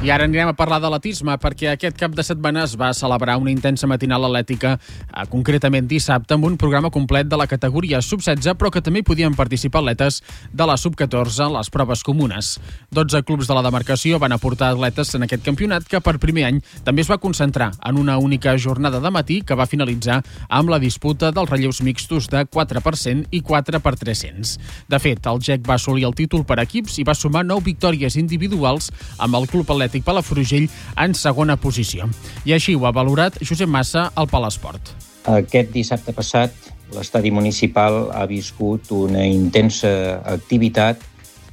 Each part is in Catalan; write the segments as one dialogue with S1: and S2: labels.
S1: I ara anirem a parlar d'atletisme perquè aquest cap de setmana es va celebrar una intensa matinal atlètica, concretament dissabte, amb un programa complet de la categoria sub-16, però que també hi podien participar atletes de la sub-14 en les proves comunes. 12 clubs de la demarcació van aportar atletes en aquest campionat que per primer any també es va concentrar en una única jornada de matí que va finalitzar amb la disputa dels relleus mixtos de 4x100 i 4x300. De fet, el GEC va assolir el títol per equips i va sumar 9 victòries individuals amb el Club Atlètic Palafrugell en segona posició. I així ho ha valorat Josep Massa al Palesport.
S2: Aquest dissabte passat, l'estadi municipal ha viscut una intensa activitat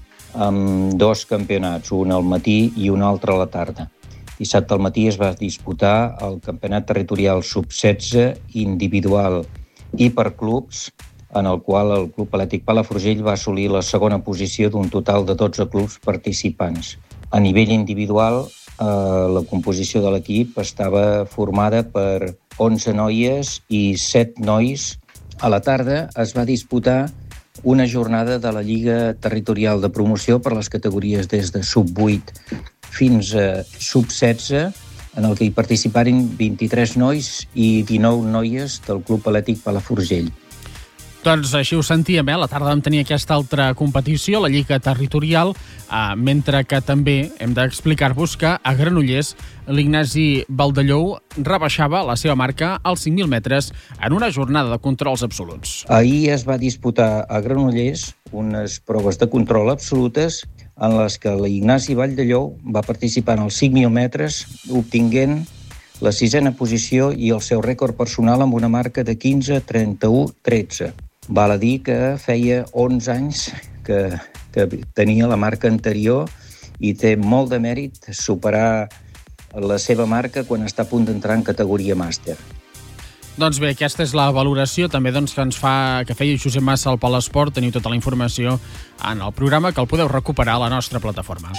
S2: amb 2 campionats, un al matí i un altre a la tarda. Dissabte al matí es va disputar el campionat territorial sub-16 individual i per clubs, en el qual el Club Atlètic Palafrugell va assolir la segona posició d'un total de 12 clubs participants. A nivell individual, la composició de l'equip estava formada per 11 noies i 7 nois. A la tarda es va disputar una jornada de la Lliga Territorial de Promoció per les categories des de sub-8 fins a sub-16, en el que hi participaren 23 nois i 19 noies del Club Atlètic Palafrugell.
S1: Doncs així ho sentíem, a la tarda vam tenir aquesta altra competició, la Lliga Territorial, mentre que també hem d'explicar-vos que a Granollers l'Ignasi Valdellou rebaixava la seva marca als 5.000 metres en una jornada de controls absoluts.
S2: Ahir es va disputar a Granollers unes proves de control absolutes en les que l'Ignasi Valdellou va participar en els 5.000 metres, obtinguent la 6a posició i el seu rècord personal amb una marca de 15:31:13. Val a dir que feia 11 anys que tenia la marca anterior i té molt de mèrit superar la seva marca quan està a punt d'entrar en categoria màster.
S1: Doncs bé, aquesta és la valoració també que feia Josep Massa al Palesport. Teniu tota la informació en el programa, que el podeu recuperar a la nostra plataforma.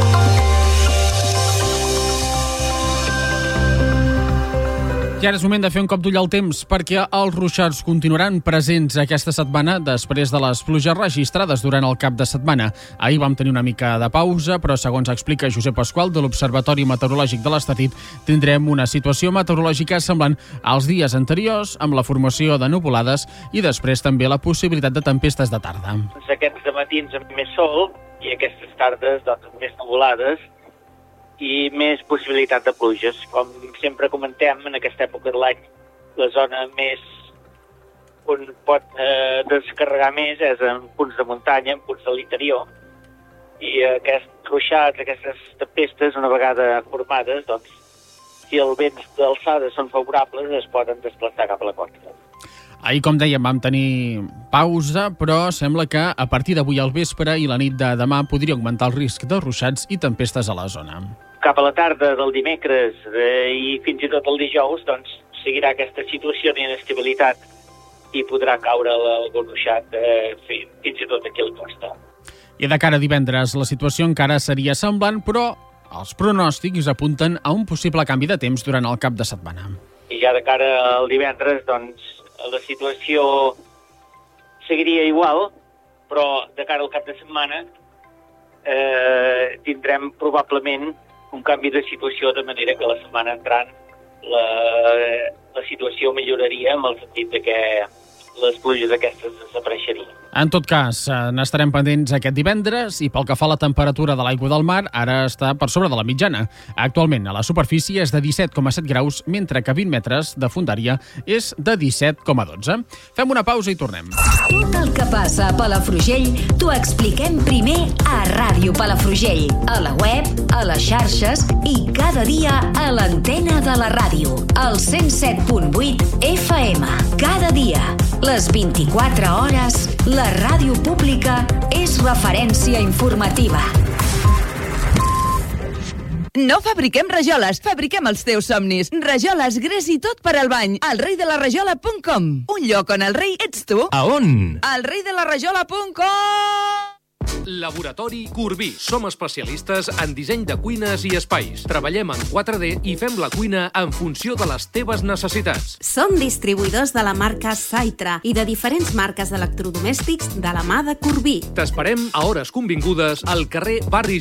S1: I ara és moment de fer un cop d'ull al temps, perquè els ruixats continuaran presents aquesta setmana després de les pluges registrades durant el cap de setmana. Ahir vam tenir una mica de pausa, però segons explica Josep Pasqual de l'Observatori Meteorològic de l'Estatit, tindrem una situació meteorològica semblant als dies anteriors, amb la formació de nuvolades i després també la possibilitat de tempestes de tarda.
S3: Aquests dematins amb més sol i aquestes tardes amb més nuvolades i més possibilitat de pluges. Com sempre comentem, en aquesta època de l'any, la zona més on pot descarregar més és en punts de muntanya, en punts de l'interior. I aquests ruixats, aquestes tempestes, una vegada formades, doncs, si els vents d'alçada són favorables, es poden desplaçar cap a la costa.
S1: Ahir, com dèiem, vam tenir pausa, però sembla que a partir d'avui al vespre i la nit de demà podria augmentar el risc de ruixats i tempestes a la zona.
S3: Cap a la tarda del dimecres i fins i tot el dijous, doncs, seguirà aquesta situació d'inestabilitat i podrà caure algun ruixat fins i tot aquí a la costa.
S1: I de cara a divendres, la situació encara seria semblant, però els pronòstics apunten a un possible canvi de temps durant el cap de setmana.
S3: I ja de cara al divendres, doncs, la situació seguiria igual, però de cara al cap de setmana tindrem probablement un canvi de situació, de manera que la setmana entrant la situació milloraria en el sentit de que les pluges aquestes desapareixerien.
S1: En tot cas, n'estarem pendents aquest divendres i pel que fa a la temperatura de l'aigua del mar, ara està per sobre de la mitjana. Actualment, a la superfície és de 17,7 graus, mentre que a 20 metres de fondària és de 17,12. Fem una pausa i tornem.
S4: Tot el que passa a Palafrugell t'ho expliquem primer a Ràdio Palafrugell, a la web, a les xarxes i cada dia a l'antena de la ràdio, al 107.8 FM. Cada dia, les 24 hores, la ràdio pública és referència informativa.
S5: No fabriquem rajoles, fabriquem els teus somnis. Rajoles, gres i tot per al bany. elreidelaраjola.com. Un lloc on el rei ets tu.
S6: A on?
S5: elreidelaраjola.com.
S6: Laboratori Corbí. Som especialistes en disseny de cuines i espais. Treballem en 4D i fem la cuina en funció de les teves necessitats.
S7: Som distribuïdors de la marca Saitra i de diferents marques d'electrodomèstics de la mà de Corbí.
S6: T'esperem a hores convingudes al carrer Barri